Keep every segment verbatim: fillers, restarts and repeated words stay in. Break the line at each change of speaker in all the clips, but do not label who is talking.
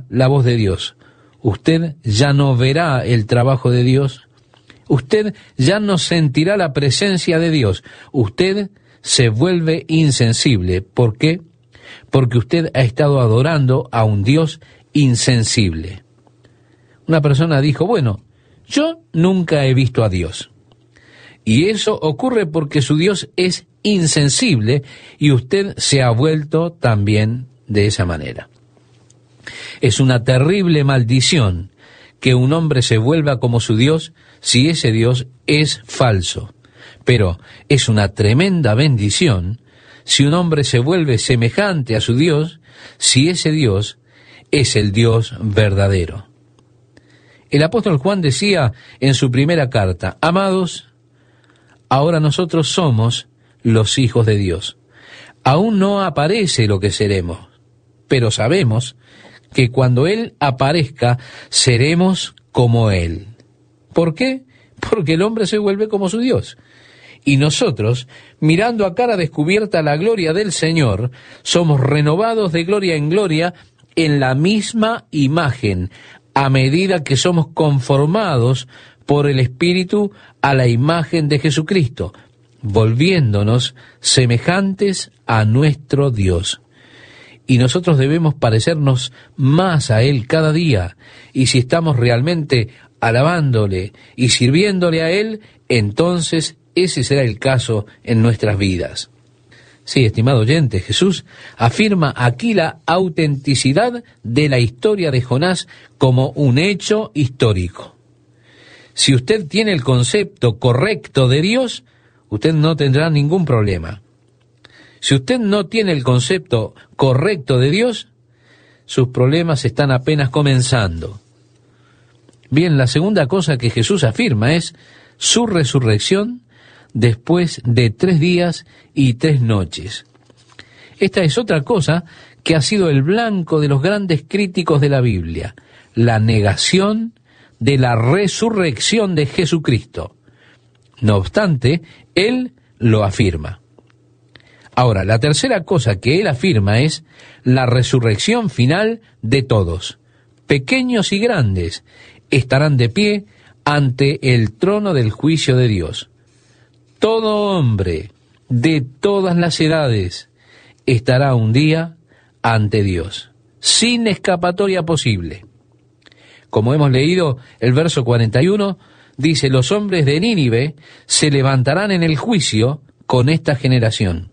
la voz de Dios, usted ya no verá el trabajo de Dios, usted ya no sentirá la presencia de Dios, usted se vuelve insensible. ¿Por qué? Porque usted ha estado adorando a un Dios insensible. Una persona dijo, bueno, yo nunca he visto a Dios. Y eso ocurre porque su Dios es insensible y usted se ha vuelto también de esa manera. Es una terrible maldición que un hombre se vuelva como su Dios si ese Dios es falso. Pero es una tremenda bendición si un hombre se vuelve semejante a su Dios, si ese Dios es el Dios verdadero. El apóstol Juan decía en su primera carta, amados, ahora nosotros somos los hijos de Dios. Aún no aparece lo que seremos, pero sabemos que cuando Él aparezca, seremos como Él. ¿Por qué? Porque el hombre se vuelve como su Dios. Y nosotros, mirando a cara descubierta la gloria del Señor, somos renovados de gloria en gloria en la misma imagen, a medida que somos conformados por el Espíritu a la imagen de Jesucristo, volviéndonos semejantes a nuestro Dios. Y nosotros debemos parecernos más a Él cada día, y si estamos realmente alabándole y sirviéndole a Él, entonces ese será el caso en nuestras vidas. Sí, estimado oyente, Jesús afirma aquí la autenticidad de la historia de Jonás como un hecho histórico. Si usted tiene el concepto correcto de Dios, usted no tendrá ningún problema. Si usted no tiene el concepto correcto de Dios, sus problemas están apenas comenzando. Bien, la segunda cosa que Jesús afirma es su resurrección después de tres días y tres noches. Esta es otra cosa que ha sido el blanco de los grandes críticos de la Biblia, la negación de la resurrección de Jesucristo. No obstante, Él lo afirma. Ahora, la tercera cosa que Él afirma es la resurrección final de todos, pequeños y grandes, estarán de pie ante el trono del juicio de Dios. Todo hombre de todas las edades estará un día ante Dios, sin escapatoria posible. Como hemos leído, el verso cuarenta y uno dice, los hombres de Nínive se levantarán en el juicio con esta generación.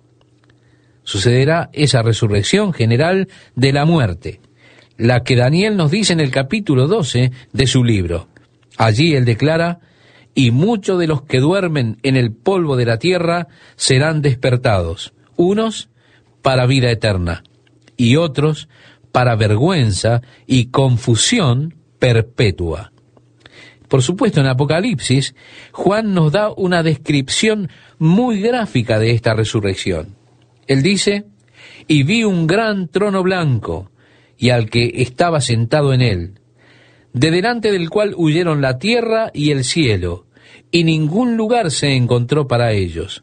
Sucederá esa resurrección general de la muerte, la que Daniel nos dice en el capítulo doce de su libro. Allí él declara, y muchos de los que duermen en el polvo de la tierra serán despertados, unos para vida eterna, y otros para vergüenza y confusión perpetua. Por supuesto, en Apocalipsis, Juan nos da una descripción muy gráfica de esta resurrección. Él dice, y vi un gran trono blanco, y al que estaba sentado en él, de delante del cual huyeron la tierra y el cielo, y ningún lugar se encontró para ellos.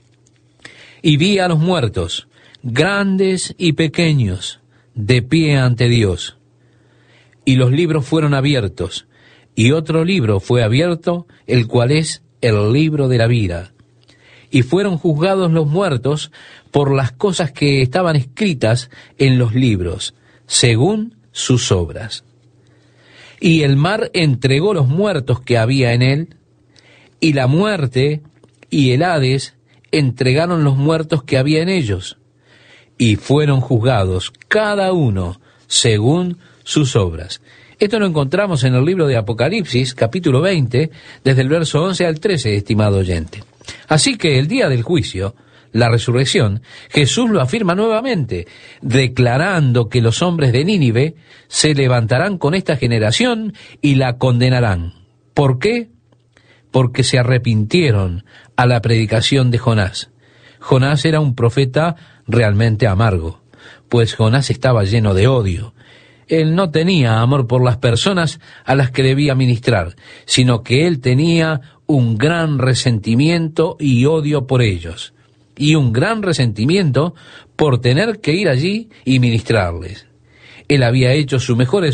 Y vi a los muertos, grandes y pequeños, de pie ante Dios. Y los libros fueron abiertos, y otro libro fue abierto, el cual es el libro de la vida. Y fueron juzgados los muertos por las cosas que estaban escritas en los libros, según sus obras. Y el mar entregó los muertos que había en él, y la muerte y el Hades entregaron los muertos que había en ellos, y fueron juzgados cada uno según sus obras. Esto lo encontramos en el libro de Apocalipsis, capítulo veinte, desde el verso once al trece, estimado oyente. Así que el día del juicio, la resurrección, Jesús lo afirma nuevamente, declarando que los hombres de Nínive se levantarán con esta generación y la condenarán. ¿Por qué? Porque se arrepintieron a la predicación de Jonás. Jonás era un profeta realmente amargo, pues Jonás estaba lleno de odio. Él no tenía amor por las personas a las que debía ministrar, sino que él tenía un gran resentimiento y odio por ellos, y un gran resentimiento por tener que ir allí y ministrarles. Él había hecho su mejor esfuerzo